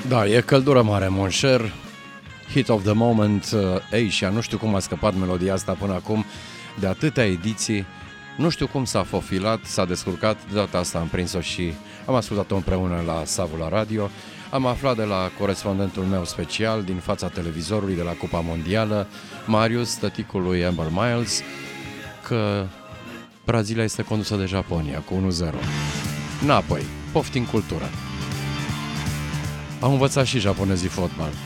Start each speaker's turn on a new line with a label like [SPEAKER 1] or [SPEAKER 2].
[SPEAKER 1] Da, e căldură mare, mon cher. Hit of the moment. Ei, și nu știu cum a scăpat melodia asta până acum de atâtea ediții. Nu știu cum s-a fofilat, s-a descurcat. De data asta am prins-o și am ascultat-o împreună la Savula Radio. Am aflat de la corespondentul meu special din fața televizorului de la Cupa Mondială, Marius, tăticul lui Amber Miles, că Brazilia este condusă de Japonia cu 1-0. Înapoi, poftim cultură. Am învățat și japonezii fotbal.